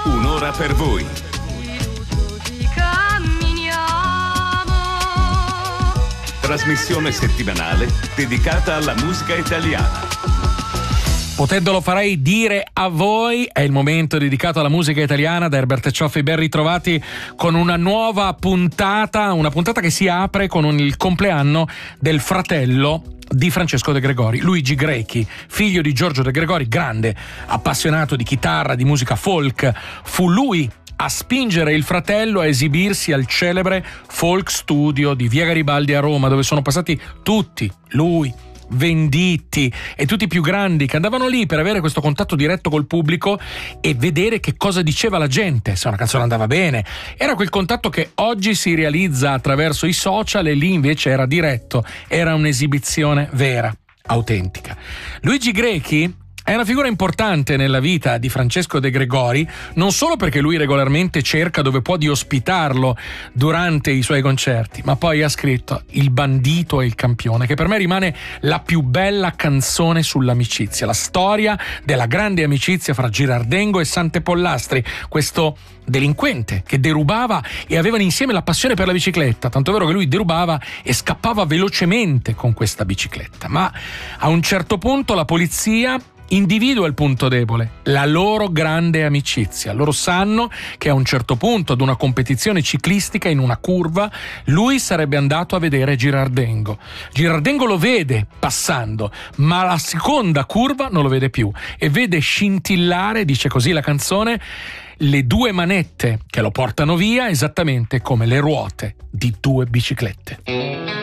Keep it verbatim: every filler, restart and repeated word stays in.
Un'ora per voi. Trasmissione settimanale dedicata alla musica italiana. Potendolo farei dire a voi, è il momento dedicato alla musica italiana da Herbert Cioffi, ben ritrovati con una nuova puntata, una puntata che si apre con un, il compleanno del fratello di Francesco De Gregori, Luigi Grechi, figlio di Giorgio De Gregori, grande appassionato di chitarra, di musica folk. Fu lui a spingere il fratello a esibirsi al celebre Folk Studio di Via Garibaldi a Roma, dove sono passati tutti, lui, Venditti e tutti i più grandi che andavano lì per avere questo contatto diretto col pubblico e vedere che cosa diceva la gente, se una canzone andava bene. Era quel contatto che oggi si realizza attraverso i social e lì invece era diretto, era un'esibizione vera, autentica. Luigi Grechi è una figura importante nella vita di Francesco De Gregori, non solo perché lui regolarmente cerca dove può di ospitarlo durante i suoi concerti, ma poi ha scritto Il bandito e il campione, che per me rimane la più bella canzone sull'amicizia, la storia della grande amicizia fra Girardengo e Sante Pollastri, questo delinquente che derubava e avevano insieme la passione per la bicicletta, tanto è vero che lui derubava e scappava velocemente con questa bicicletta, ma a un certo punto la polizia individua il punto debole, la loro grande amicizia. Loro sanno che a un certo punto ad una competizione ciclistica in una curva lui sarebbe andato a vedere Girardengo. Girardengo lo vede passando, ma la seconda curva non lo vede più e vede scintillare, dice così la canzone, le due manette che lo portano via esattamente come le ruote di due biciclette.